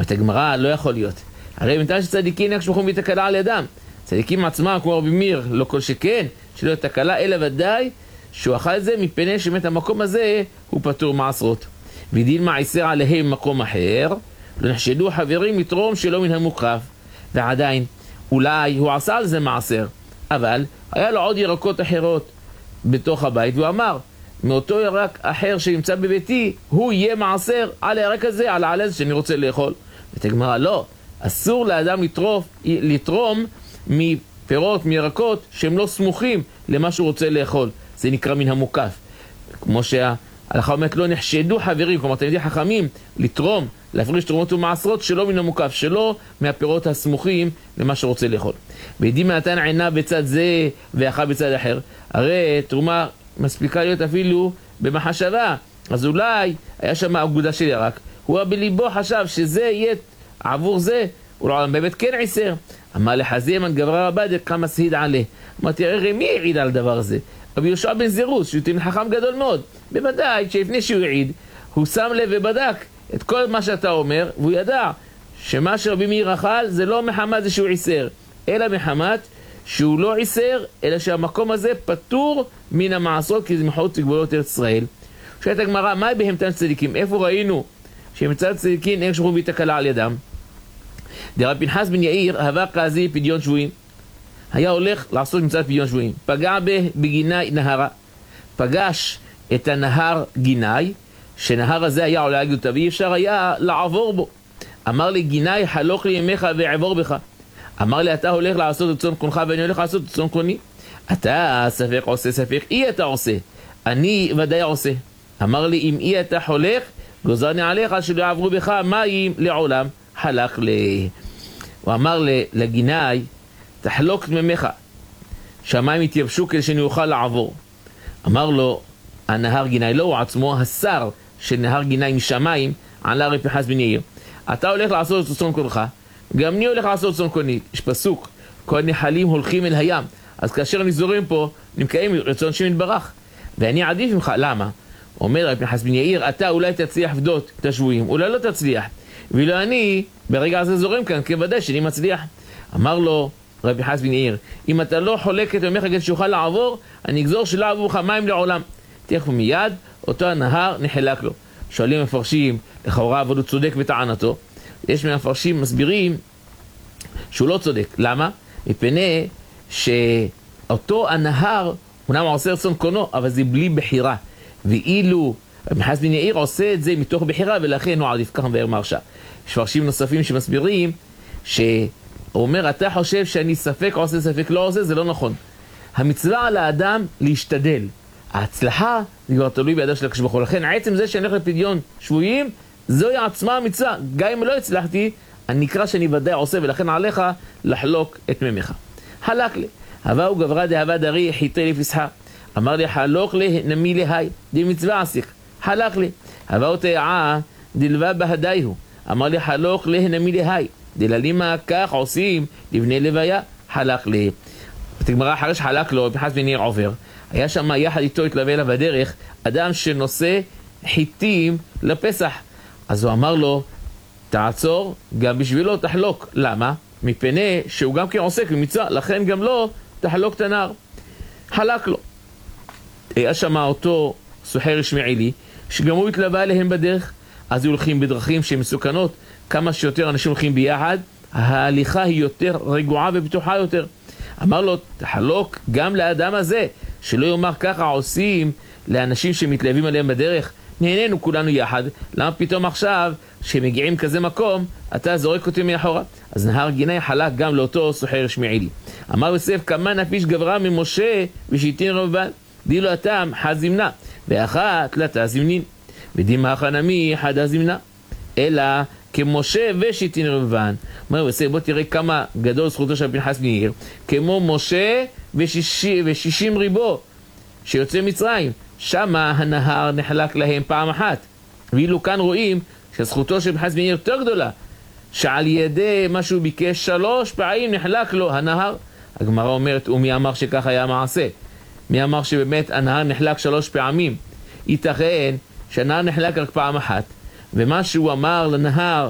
אומרת הגמרא, לא יכול להיות. הרי בינתיים שצדיקים יקשוחו מתקלה על ידם. צדיקים עצמם, כמו רבי מאיר, לא כל שכן, שלא תקלה, אלא ודאי שהוא אכל את זה מפני שבאמת המקום הזה הוא פטור מעשרות. ודין מעשר עליהם מקום אחר, לא נחשדו חברים לתרום שלא מן המוקרב. ועדיין, אולי הוא עשה על זה מעשר, אבל היה לו עוד ירקות אחרות בתוך הבית, והוא אמר, מאותו ירק אחר שנמצא בביתי, הוא יהיה מעשר על הירק הזה, על העלה הזה שאני רוצה לאכול. ותגמרה, לא, אסור לאדם לתרום מפירות, מירקות, שהם לא סמוכים למה שהוא רוצה לאכול. זה נקרא מן המוקף. כמו שההלכה אומרת, לא נחשדו חברים, כלומר תלמידי חכמים, לתרום, להפריש תרומות ומעשרות שלא מן המוקף, שלא מהפירות הסמוכים למה שרוצה לאכול. וידי מעתן עינה בצד זה ואכל בצד אחר. הרי תרומה מספיקה להיות אפילו במחשבה. אז אולי היה שם אגודה של ירק. הוא בליבו חשב שזה יהיה עבור זה, הוא באמת כן עישר. אמר לחזי מן גברא רבא דקמא סהיד עליה. אמרתי, הרי מי העיד על דבר הזה? רבי יהושע בן זירוס, שהוא תלמיד חכם גדול מאוד. בוודאי שלפני שהוא העיד, הוא שם לב ובדק את כל מה שאתה אומר, והוא ידע שמה שרבי מאיר אכל זה לא מחמת זה שהוא עישר, אלא מחמת שהוא לא עישר, אלא שהמקום הזה פטור מן המעשרות, כי זה מחוץ לגבולות ארץ ישראל. שואלת הגמרא, מה בהמתן צדיקים? איפה ראינו שמצד צדיקים אין שוכבים בתקלה על ידם? דרב פנחס בן יאיר הווה קאזי פדיון שבויים. היה הולך לעשות מצוות פדיון שבויים. פגע בגיני נהרה. פגש את הנהר גיני, שנהר הזה היה עולה גדותה, ואי אפשר היה לעבור בו. אמר לי, גיני חלוק לי ימיך ועבור בך. אמר לי, אתה הולך לעשות את צאן קונך ואני הולך לעשות את צאן קוני. אתה ספק עושה ספק, אי אתה עושה. אני ודאי עושה. אמר לי, אם אי אתה חולך, גוזרני עליך שלא יעברו בך מים לעולם. חלק הוא אמר לגיני, תחלוק ממך, שהמים יתייבשו כדי שאני אוכל לעבור. אמר לו, הנהר גיני, לא הוא עצמו, השר של נהר גיני משמיים, עלה רבי פנחס בן יאיר. אתה הולך לעשות את צאן קונך, גם אני הולך לעשות את צאן קוני. יש פסוק, כל נחלים הולכים אל הים. אז כאשר אני זורם פה, נמקיים רצון שם יתברך. ואני עדיף ממך, למה? אומר רבי פנחס בן יאיר, אתה אולי תצליח לפדות את השבויים, אולי לא תצליח. ואילו אני ברגע הזה זורם כאן, כוודאי שאני מצליח. אמר לו רבי פנחס בן יאיר, אם אתה לא חולק את ימיך כדי שיוכל לעבור, אני אגזור שלא עבור לך מים לעולם. תכף מיד, אותו הנהר נחלק לו. שואלים מפרשים, לכאורה אבל הוא צודק בטענתו. יש מהמפרשים מסבירים שהוא לא צודק. למה? מפני שאותו הנהר, אומנם הוא עושה רצון קונו, אבל זה בלי בחירה. ואילו רבי פנחס בן יאיר עושה את זה מתוך בחירה, ולכן הוא עדיף כך מבאר מרשה. יש מפרשים נוספים שמסבירים שהוא אומר, אתה חושב שאני ספק עושה ספק לא עושה, זה לא נכון. המצווה על האדם להשתדל. ההצלחה זה כבר תלוי בידו של הקדוש ברוך הוא. לכן עצם זה שאני הולך לפדיון שבויים, זוהי עצמה המצווה. גם אם לא הצלחתי, אני נקרא שאני ודאי עושה, ולכן עליך לחלוק את ממך. חלק לי. הווה גברא דהווה דרי חיטי לפסחה. אמר לי, חלוק לי נמי להי, די מצווה עשיך. חלק לי. הווה תיעה דלווה בהדייהו. אמר לי, חלוק לי נמי להי. דללימה כך עושים לבני לוויה. חלק לי. בתגמרא אחרי שחלק לו, רבי פנחס בן יאיר עובר. היה שם יחד איתו התלווה אליו בדרך אדם שנושא חיטים לפסח. אז הוא אמר לו, תעצור, גם בשבילו תחלוק. למה? מפני שהוא גם כן עוסק במצווה, לכן גם לא תחלוק את הנהר. חלק לו. היה שם אותו סוחר ישמעאלי, שגם הוא התלווה אליהם בדרך. אז הולכים בדרכים שהן מסוכנות. כמה שיותר אנשים הולכים ביחד, ההליכה היא יותר רגועה ובטוחה יותר. אמר לו, תחלוק גם לאדם הזה, שלא יאמר ככה עושים לאנשים שמתלהבים עליהם בדרך. נהנינו כולנו יחד, למה פתאום עכשיו שמגיעים כזה מקום אתה זורק אותי מאחורה? אז נהר גיני חלק גם לאותו סוחר ישמעאלי. אמר יוסף, כמה נפיש גברה ממשה ושיטין רבן, די לו אתם חזימנה ואחת לתה זמנין ודימה חנמי חדה זמנה, אלא כמשה ושיטין רבן. אומר יוסף, בוא תראה כמה גדול זכותו של פנחס בן יאיר, כמו משה ושישים ריבו שיוצא מצרים, שמה הנהר נחלק להם פעם אחת. ואילו כאן רואים שזכותו של פנחס בן יאיר יותר גדולה, שעל ידי מה שהוא ביקש 3 פעמים נחלק לו הנהר. הגמרא אומרת, ומי אמר שכך היה מעשה? מי אמר שבאמת הנהר נחלק 3 פעמים? ייתכן שהנהר נחלק רק פעם אחת, ומה שהוא אמר לנהר